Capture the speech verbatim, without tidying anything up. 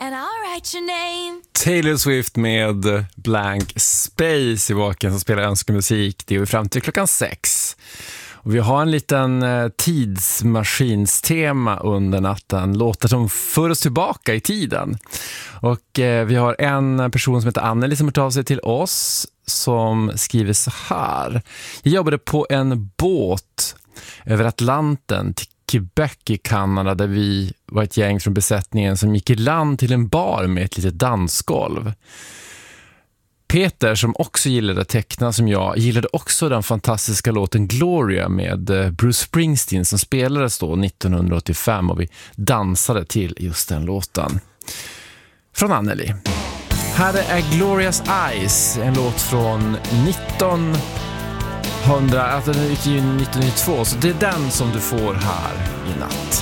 and I'll write your name. Taylor Swift med Blank Space i Vaken som spelar önskemusik. Det är vi fram till klockan sex. Och vi har en liten eh, tidsmaskinstema under natten. Låtar som för oss tillbaka i tiden. Och eh, vi har en person som heter Anneli som har tagit sig till oss som skriver så här. Jag jobbade på en båt över Atlanten till Quebec i Kanada där vi var ett gäng från besättningen som gick i land till en bar med ett litet dansgolv. Peter, som också gillade att teckna som jag, gillade också den fantastiska låten Gloria med Bruce Springsteen som spelades då nittonhundraåttiofem och vi dansade till just den låten. Från Anneli. Här är Gloria's Eyes, en låt från nittonhundra, alltså den gick ju nittonhundranittiotvå, så det är den som du får här i natt.